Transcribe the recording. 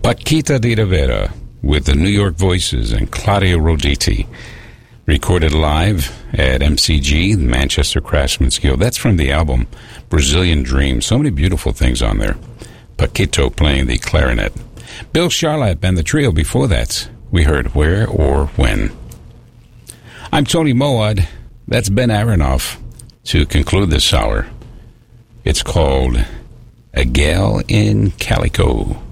Paquita de Rivera with the New York Voices and Claudio Roditi. Recorded live at MCG, the Manchester Craftsman's Guild. That's from the album Brazilian Dream. So many beautiful things on there. Paquito playing the clarinet. Bill Charlap and the trio before that. We heard Where or When. I'm Tony Moad. That's Ben Aronoff to conclude this hour. It's called A Gal in Calico.